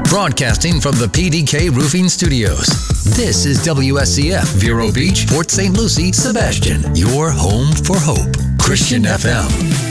Broadcasting from the PDK Roofing Studios. This is WSCF, Vero Beach, Port St. Lucie, Sebastian, your home for hope. Christian FM.